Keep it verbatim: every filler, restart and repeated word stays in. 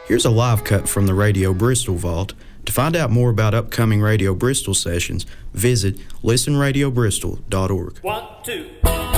Here's a live cut from the Radio Bristol Vault. To find out more about upcoming Radio Bristol sessions, visit listen radio bristol dot org. One, two.